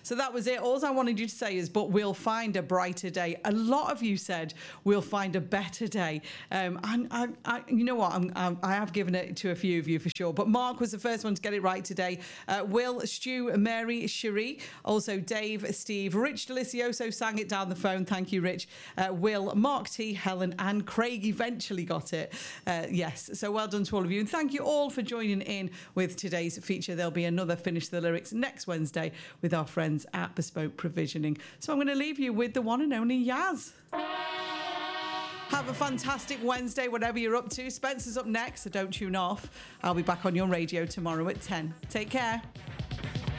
So that was it. All I wanted you to say is, but we'll find a brighter day. A lot of you said we'll find a better day. And you know what? I have given it to a few of you for sure. But Mark was the first one to get it right today. Will, Stu, Mary, Cherie, also Dave, Steve, Rich Delicioso sang it down the phone. Thank you, Rich. Will, Mark T, Helen, and Craig eventually got it. Yes. So well done to all of you. And thank you all for joining in with today's feature. There'll be another Finish the Lyrics next Wednesday with our friends at Bespoke Provisioning. So I'm going to leave you with the one and only Yaz. Have a fantastic Wednesday, whatever you're up to. Spencer's up next, so don't tune off. I'll be back on your radio tomorrow at 10. Take care.